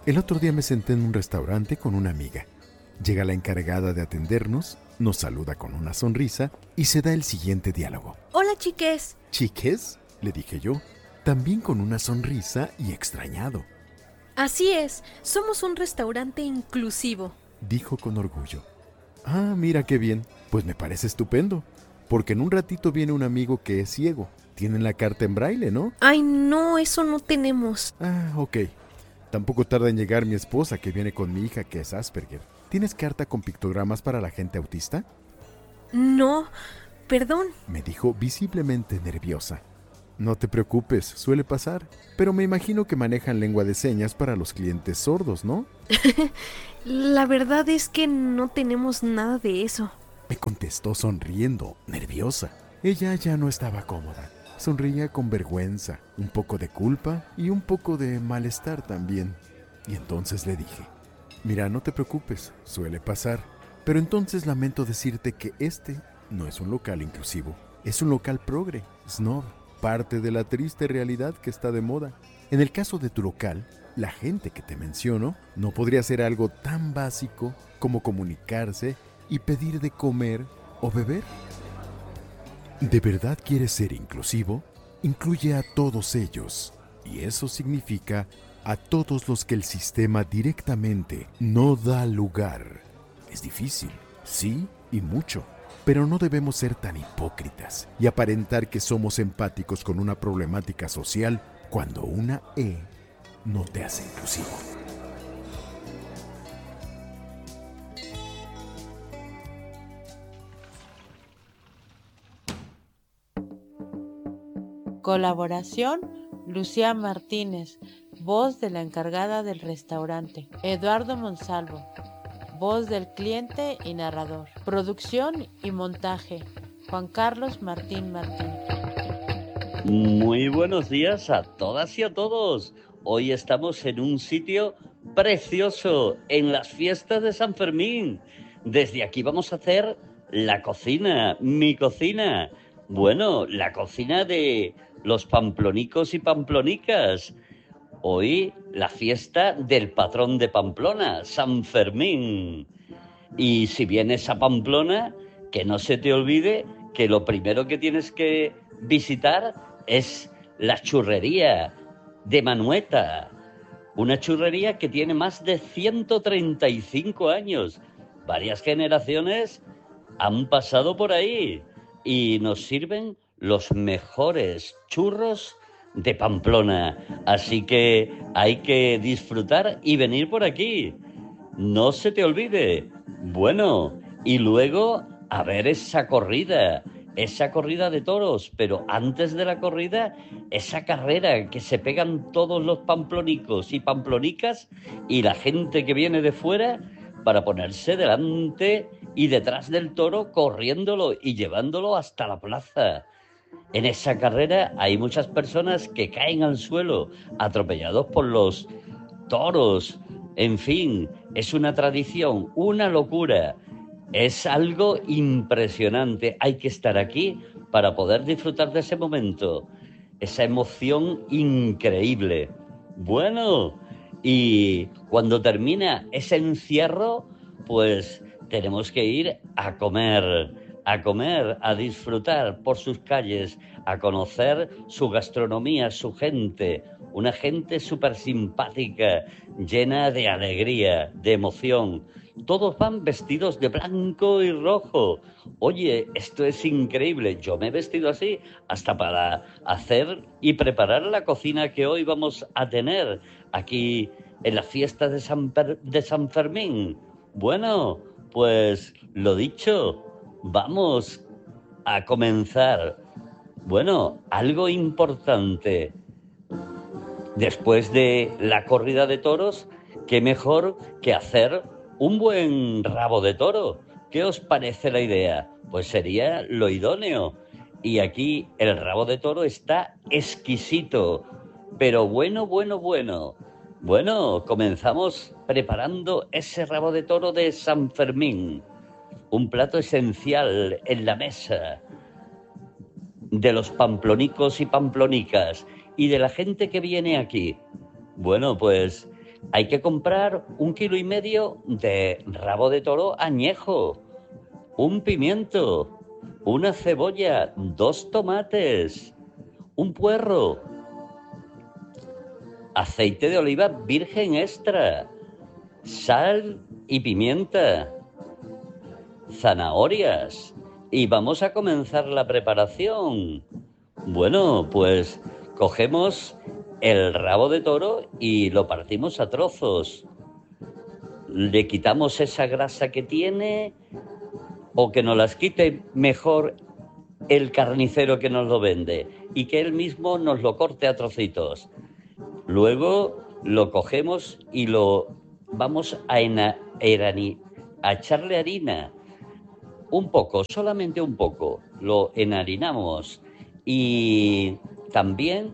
El otro día me senté en un restaurante con una amiga. Llega la encargada de atendernos, nos saluda con una sonrisa y se da el siguiente diálogo. Hola, chiques. ¿Chiques?, le dije yo, también con una sonrisa y extrañado. Así es, somos un restaurante inclusivo, dijo con orgullo. Ah, mira qué bien, pues me parece estupendo, porque en un ratito viene un amigo que es ciego. Tienen la carta en braille, ¿no? Ay, no, eso no tenemos. Ah, ok. Tampoco tarda en llegar mi esposa, que viene con mi hija, que es Asperger. ¿Tienes carta con pictogramas para la gente autista? No, perdón. Me dijo visiblemente nerviosa. No te preocupes, suele pasar. Pero me imagino que manejan lengua de señas para los clientes sordos, ¿no? La verdad es que no tenemos nada de eso. Me contestó sonriendo, nerviosa. Ella ya no estaba cómoda. Sonreía con vergüenza, un poco de culpa y un poco de malestar también. Y entonces le dije, mira, no te preocupes, suele pasar. Pero entonces lamento decirte que este no es un local inclusivo. Es un local progre, snob, parte de la triste realidad que está de moda. En el caso de tu local, la gente que te menciono no podría hacer algo tan básico como comunicarse y pedir de comer o beber. ¿De verdad quieres ser inclusivo? Incluye a todos ellos, y eso significa a todos los que el sistema directamente no da lugar. Es difícil, sí, y mucho, pero no debemos ser tan hipócritas y aparentar que somos empáticos con una problemática social cuando una E no te hace inclusivo. Colaboración: Lucía Martínez, voz de la encargada del restaurante. Eduardo Monsalvo, voz del cliente y narrador. Producción y montaje: Juan Carlos Martín Martín. Muy buenos días a todas y a todos. Hoy estamos en un sitio precioso, en las fiestas de San Fermín. Desde aquí vamos a hacer la cocina, mi cocina. Bueno, la cocina de los pamplonicos y pamplonicas. Hoy la fiesta del patrón de Pamplona, San Fermín. Y si vienes a Pamplona, que no se te olvide que lo primero que tienes que visitar es la churrería de Manueta. Una churrería que tiene más de 135 años. Varias generaciones han pasado por ahí y nos sirven los mejores churros de Pamplona. Así que hay que disfrutar y venir por aquí. No se te olvide. Bueno, y luego a ver esa corrida de toros, pero antes de la corrida, esa carrera que se pegan todos los pamplonicos y pamplonicas y la gente que viene de fuera para ponerse delante y detrás del toro, corriéndolo y llevándolo hasta la plaza. En esa carrera hay muchas personas que caen al suelo, atropellados por los toros. En fin, es una tradición, una locura. Es algo impresionante. Hay que estar aquí para poder disfrutar de ese momento. Esa emoción increíble. Bueno, y cuando termina ese encierro, pues tenemos que ir a comer, a disfrutar por sus calles, a conocer su gastronomía, su gente. Una gente súper simpática, llena de alegría, de emoción. Todos van vestidos de blanco y rojo. Oye, esto es increíble. Yo me he vestido así hasta para hacer y preparar la cocina que hoy vamos a tener aquí en la fiesta de San Fermín. Bueno, pues lo dicho, vamos a comenzar. Bueno, algo importante. Después de la corrida de toros, qué mejor que hacer un buen rabo de toro. ¿Qué os parece la idea? Pues sería lo idóneo. Y aquí el rabo de toro está exquisito, pero bueno. Bueno, comenzamos preparando ese rabo de toro de San Fermín. Un plato esencial en la mesa de los pamplonicos y pamplonicas y de la gente que viene aquí. Bueno, pues Hay que comprar 1,5 kilos de rabo de toro añejo, un pimiento, una cebolla, 2 tomates, un puerro, aceite de oliva virgen extra, sal y pimienta, zanahorias. Y vamos a comenzar la preparación. Bueno, pues cogemos el rabo de toro y lo partimos a trozos. Le quitamos esa grasa que tiene, o que nos las quite mejor el carnicero que nos lo vende y que él mismo nos lo corte a trocitos. Luego lo cogemos y lo vamos a echarle harina. Un poco, solamente un poco. Lo enharinamos y también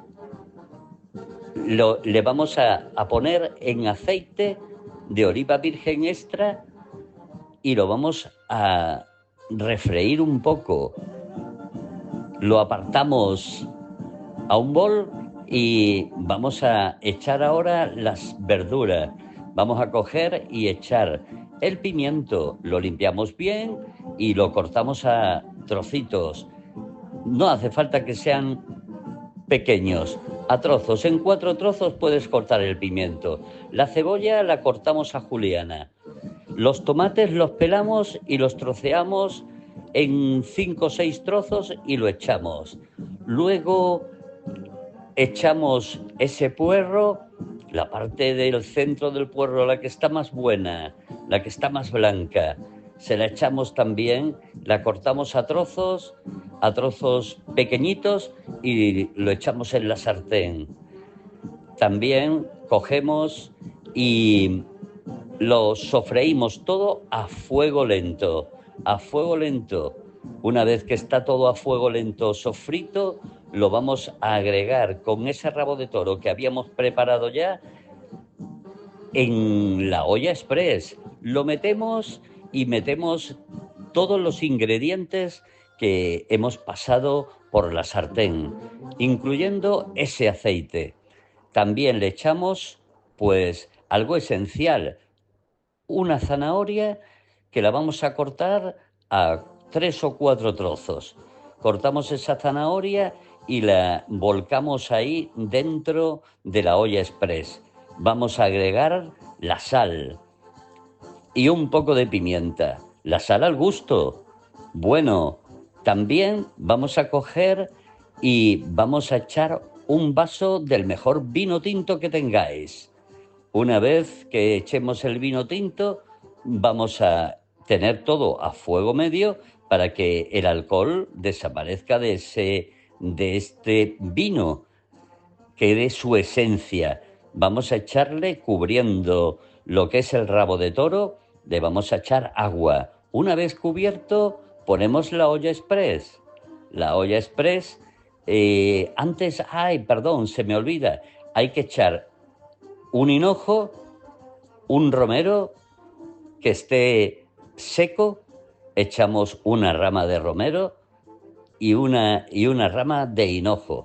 le vamos a poner en aceite de oliva virgen extra y lo vamos a refreír un poco. Lo apartamos a un bol y vamos a echar ahora las verduras. Vamos a coger y echar el pimiento, lo limpiamos bien y lo cortamos a trocitos. No hace falta que sean pequeños, a trozos. En 4 trozos puedes cortar el pimiento. La cebolla la cortamos a juliana. Los tomates los pelamos y los troceamos en 5 o 6 trozos y lo echamos. Luego echamos ese puerro, la parte del centro del puerro, la que está más buena, la que está más blanca, se la echamos también, la cortamos a trozos pequeñitos y lo echamos en la sartén. También cogemos y lo sofreímos todo a fuego lento, a fuego lento. Una vez que está todo a fuego lento sofrito, lo vamos a agregar con ese rabo de toro que habíamos preparado ya en la olla express. Lo metemos y metemos todos los ingredientes que hemos pasado por la sartén, incluyendo ese aceite. También le echamos, pues, algo esencial, una zanahoria que la vamos a cortar a 3 o 4 trozos. Cortamos esa zanahoria y la volcamos ahí dentro de la olla express. Vamos a agregar la sal y un poco de pimienta. La sal al gusto. Bueno, también vamos a coger y vamos a echar un vaso del mejor vino tinto que tengáis. Una vez que echemos el vino tinto, vamos a tener todo a fuego medio para que el alcohol desaparezca de este vino, que dé su esencia. Vamos a echarle, cubriendo lo que es el rabo de toro, le vamos a echar agua. Una vez cubierto, ponemos la olla express. La olla express, antes, se me olvida, hay que echar un hinojo, un romero que esté seco, echamos una rama de romero y una rama de hinojo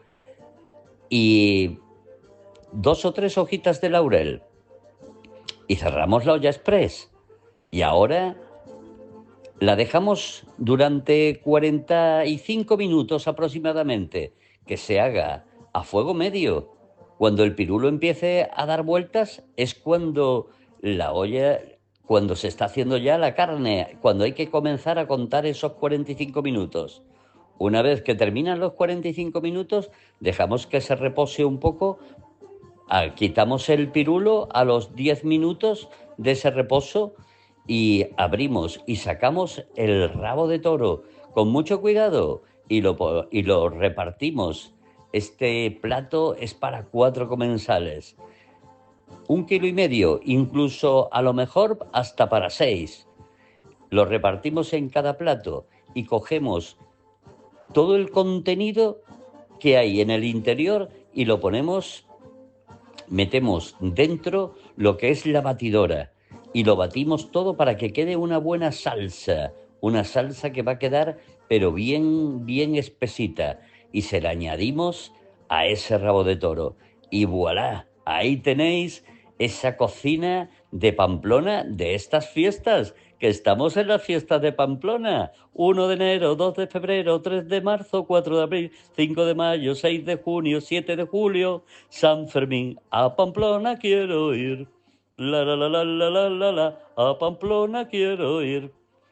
y 2 o 3 hojitas de laurel y cerramos la olla express. Y ahora la dejamos durante 45 minutos aproximadamente, que se haga a fuego medio. Cuando el pirulo empiece a dar vueltas es cuando la olla, cuando se está haciendo ya la carne, cuando hay que comenzar a contar esos 45 minutos. Una vez que terminan los 45 minutos, dejamos que se repose un poco, quitamos el pirulo a los 10 minutos de ese reposo y abrimos y sacamos el rabo de toro con mucho cuidado y lo repartimos. Este plato es para 4 comensales. 1,5 kilos, incluso a lo mejor hasta para 6. Lo repartimos en cada plato y cogemos todo el contenido que hay en el interior y lo metemos dentro lo que es la batidora y lo batimos todo para que quede una buena salsa que va a quedar pero bien, bien espesita, y se la añadimos a ese rabo de toro y ¡voilá! ahí tenéis esa cocina de Pamplona de estas fiestas, que estamos en las fiestas de Pamplona. 1 de enero, 2 de febrero, 3 de marzo, 4 de abril, 5 de mayo, 6 de junio, 7 de julio, San Fermín, a Pamplona quiero ir. La la la la la la la la, a Pamplona quiero ir.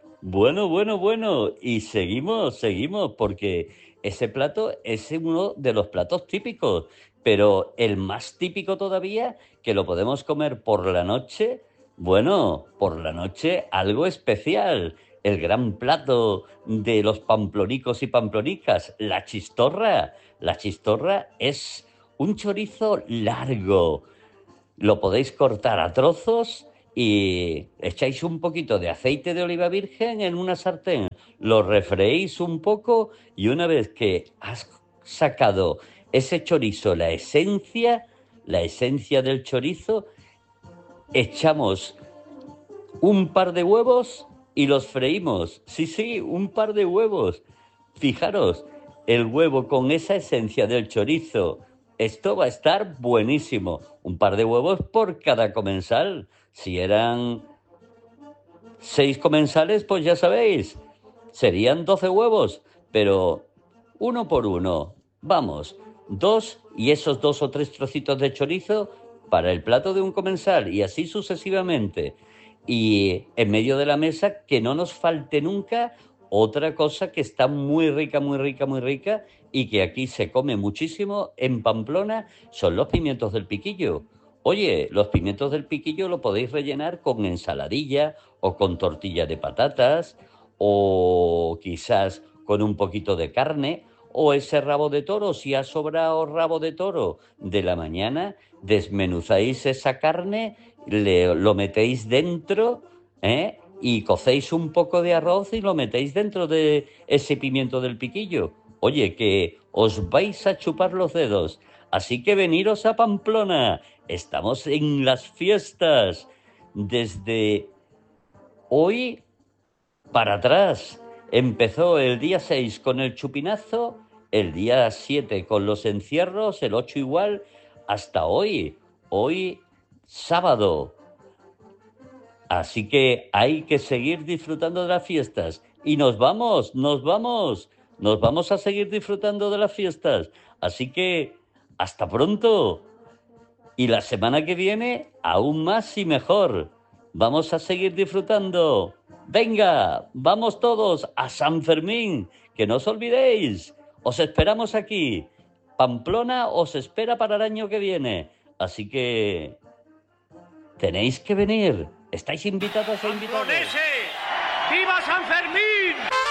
Bueno, y seguimos, porque ese plato es uno de los platos típicos, pero el más típico todavía, que lo podemos comer por la noche, bueno, por la noche algo especial, el gran plato de los pamplonicos y pamplonicas, la chistorra. La chistorra es un chorizo largo, lo podéis cortar a trozos y echáis un poquito de aceite de oliva virgen en una sartén, lo refreís un poco y una vez que has sacado ese chorizo, la esencia del chorizo, echamos un par de huevos y los freímos. Sí, un par de huevos. Fijaros, el huevo con esa esencia del chorizo. Esto va a estar buenísimo. Un par de huevos por cada comensal. Si eran 6 comensales, pues ya sabéis, serían 12 huevos, pero uno por uno. Vamos, 2 y esos 2 o 3 trocitos de chorizo para el plato de un comensal y así sucesivamente. Y en medio de la mesa que no nos falte nunca otra cosa que está muy rica y que aquí se come muchísimo en Pamplona, son los pimientos del piquillo. Oye, los pimientos del piquillo lo podéis rellenar con ensaladilla o con tortilla de patatas o quizás con un poquito de carne o ese rabo de toro. Si ha sobrado rabo de toro de la mañana, desmenuzáis esa carne, lo metéis dentro, y cocéis un poco de arroz y lo metéis dentro de ese pimiento del piquillo. Oye, que os vais a chupar los dedos. Así que veniros a Pamplona. Estamos en las fiestas. Desde hoy para atrás. Empezó el día 6 con el chupinazo, el día 7 con los encierros, el 8 igual, hasta hoy. Hoy, sábado. Así que hay que seguir disfrutando de las fiestas. Y nos vamos a seguir disfrutando de las fiestas. Así que, hasta pronto. Y la semana que viene, aún más y mejor. Vamos a seguir disfrutando. Venga, vamos todos a San Fermín, que no os olvidéis. Os esperamos aquí. Pamplona os espera para el año que viene. Así que tenéis que venir. Estáis invitados e invitados. ¡Viva San Fermín!